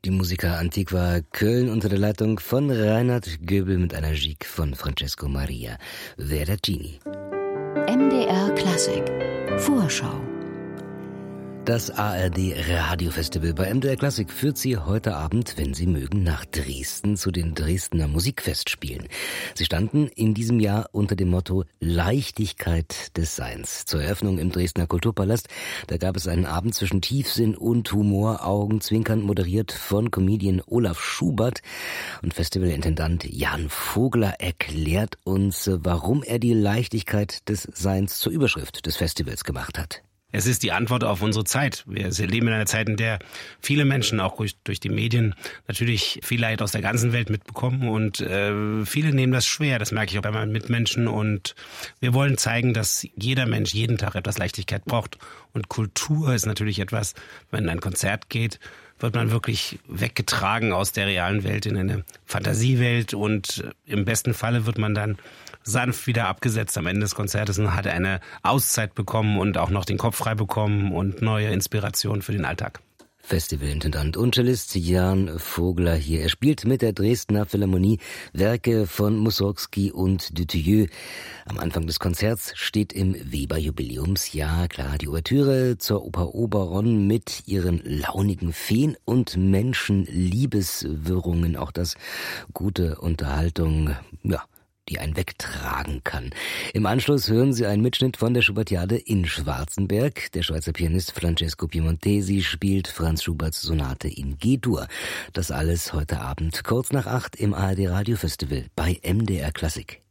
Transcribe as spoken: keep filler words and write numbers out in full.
Die Musica Antiqua Köln unter der Leitung von Reinhard Göbel mit einer Gigue von Francesco Maria Veracini. M D R Klassik Vorschau. Das A R D Radiofestival bei M D R Klassik führt Sie heute Abend, wenn Sie mögen, nach Dresden zu den Dresdner Musikfestspielen. Sie standen in diesem Jahr unter dem Motto Leichtigkeit des Seins. Zur Eröffnung im Dresdner Kulturpalast, da gab es einen Abend zwischen Tiefsinn und Humor, augenzwinkernd moderiert von Comedian Olaf Schubert. Und Festivalintendant Jan Vogler erklärt uns, warum er die Leichtigkeit des Seins zur Überschrift des Festivals gemacht hat. Es ist die Antwort auf unsere Zeit. Wir leben in einer Zeit, in der viele Menschen auch durch die Medien natürlich viel Leid aus der ganzen Welt mitbekommen und äh, viele nehmen das schwer. Das merke ich auch bei meinen Mitmenschen und wir wollen zeigen, dass jeder Mensch jeden Tag etwas Leichtigkeit braucht. Und Kultur ist natürlich etwas, wenn ein Konzert geht, wird man wirklich weggetragen aus der realen Welt in eine Fantasiewelt und im besten Falle wird man dann sanft wieder abgesetzt am Ende des Konzertes und hat eine Auszeit bekommen und auch noch den Kopf frei bekommen und neue Inspiration für den Alltag. Festivalintendant und Cellist Jan Vogler hier. Er spielt mit der Dresdner Philharmonie Werke von Mussorgsky und Dutilleux. Am Anfang des Konzerts steht im Weber-Jubiläumsjahr klar die Ouvertüre zur Oper Oberon mit ihren launigen Feen- und Menschenliebeswirrungen. Auch das gute Unterhaltung, ja, die einen wegtragen kann. Im Anschluss hören Sie einen Mitschnitt von der Schubertiade in Schwarzenberg. Der Schweizer Pianist Francesco Piemontesi spielt Franz Schuberts Sonate in G-Dur. Das alles heute Abend kurz nach acht im A R D Radiofestival bei M D R Klassik.